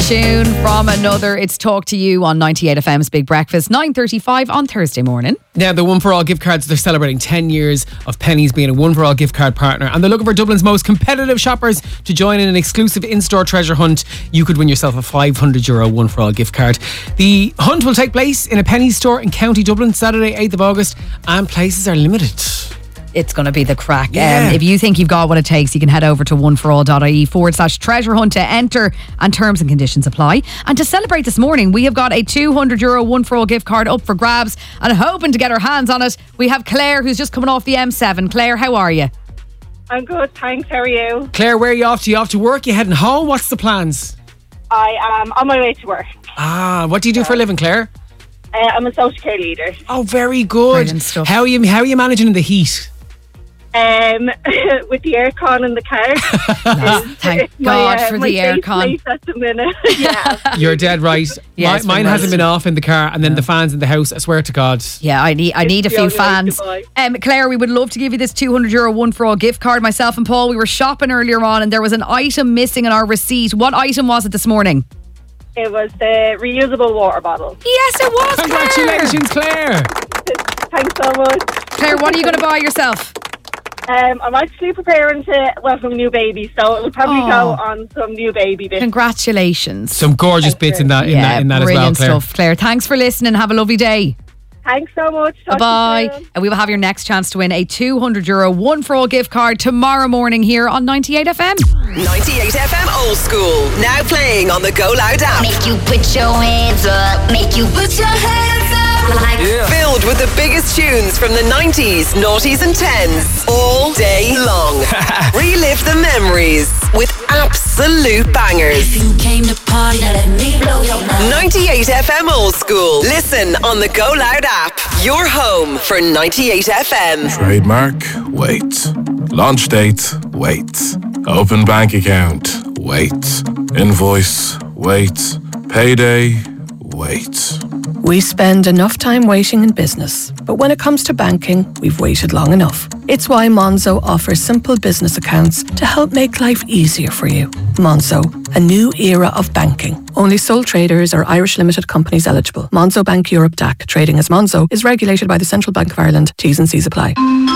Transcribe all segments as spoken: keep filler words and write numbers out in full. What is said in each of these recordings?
tune from another. It's Talk to You on ninety-eight F M's Big Breakfast, nine thirty-five on Thursday morning. Now, the One For All gift cards, they're celebrating ten years of Penneys being a One For All gift card partner, and they're looking for Dublin's most competitive shoppers to join in an exclusive in-store treasure hunt. You could win yourself a five hundred euro One For All gift card. The hunt will take place in a Penneys store in County Dublin, Saturday, eighth of August, and places are limited. It's going to be the crack. Yeah. Um, if you think you've got what it takes, you can head over to oneforall.ie forward slash treasure hunt to enter, and terms and conditions apply. And to celebrate this morning, we have got a two hundred euro One For All gift card up for grabs, and hoping to get our hands on it, we have Claire, who's just coming off the M seven. Claire, how are you? I'm good, thanks. How are you? Claire, where are you off to? You off to work? You heading home? What's the plans? I am on my way to work. Ah, what do you do for a living, Claire? Uh, I'm a social care leader. Oh, very good. Brilliant stuff. How are you? How are you managing in the heat? Um, with the aircon in the car. Thank my, God uh, for my the face aircon. place At the minute. Yeah. You're dead right. Yeah, My, it's been mine right. hasn't been off in the car, and then the fans in the house. I swear to God. Yeah, I need I need a the few only way fans. to buy. Um, Claire, we would love to give you this two hundred euro One For All gift card. Myself and Paul, we were shopping earlier on, and there was an item missing in our receipt. What item was it this morning? It was the reusable water bottle. Yes, it was. Congratulations, Claire. Thanks so much. Claire, what are you going to buy yourself? Um, I'm actually preparing to welcome a new baby, so it will probably Oh. go on some new baby bits. Congratulations. Some gorgeous bits in that, in yeah, that, in that as well, brilliant Claire. stuff, Claire. Thanks for listening. Have a lovely day. Thanks so much. Talk to you Bye. soon. And we will have your next chance to win a two hundred euro One For All gift card tomorrow morning here on ninety-eight F M. ninety-eight F M Old School, now playing on the Go Loud app. Make you put your hands up. Make you put your hands up. Like Filled with the biggest tunes from the nineties, noughties and tens, all day long. Relive the memories with absolute bangers. you came to party, now let me blow your mind. ninety-eight F M Old School. Listen on the Go Loud app. Your home for ninety-eight F M. Trademark, wait. Launch date, wait. Open bank account, wait. Invoice, wait. Payday, wait. We spend enough time waiting in business, but when it comes to banking, we've waited long enough. It's why Monzo offers simple business accounts to help make life easier for you. Monzo, a new era of banking. Only sole traders or Irish limited companies eligible. Monzo Bank Europe D A C, trading as Monzo, is regulated by the Central Bank of Ireland. T's and C's apply.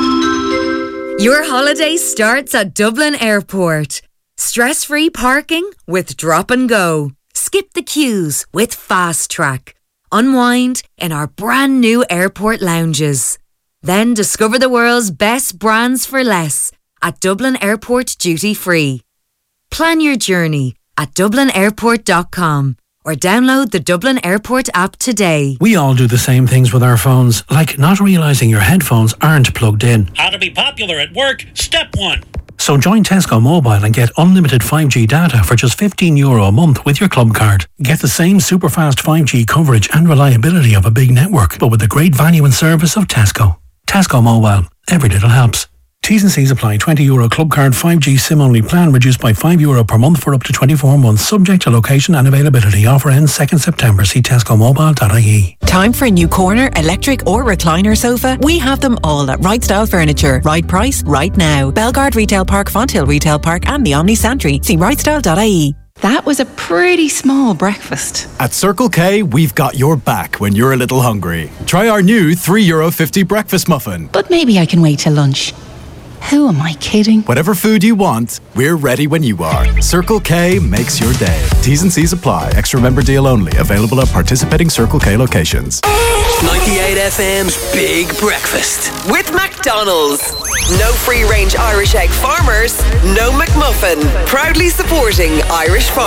Your holiday starts at Dublin Airport. Stress-free parking with Drop and Go. Skip the queues with Fast Track. Unwind in our brand new airport lounges. Then discover the world's best brands for less at Dublin Airport Duty Free. Plan your journey at dublin airport dot com or download the Dublin Airport app today. We all do the same things with our phones, like not realising your headphones aren't plugged in. How to be popular at work, step one. So join Tesco Mobile and get unlimited five G data for just fifteen euro a month with your club card. Get the same super fast five G coverage and reliability of a big network, but with the great value and service of Tesco. Tesco Mobile. Every little helps. T's and C's apply. twenty euro club card five G SIM only plan reduced by five euro per month for up to twenty-four months, subject to location and availability. Offer ends second September. See tesco mobile dot I E. Time for a new corner, electric or recliner sofa? We have them all at Right Style Furniture. Right price, right now. Belgard Retail Park, Fonthill Retail Park and the Omni Santry. See right style dot I E. That was a pretty small breakfast. At Circle K, we've got your back when you're a little hungry. Try our new three euro fifty breakfast muffin. But maybe I can wait till lunch. Who am I kidding? Whatever food you want, we're ready when you are. Circle K makes your day. T's and C's apply. Extra member deal only. Available at participating Circle K locations. ninety-eight F M's Big Breakfast with McDonald's. No free-range Irish egg farmers, no McMuffin. Proudly supporting Irish farmers.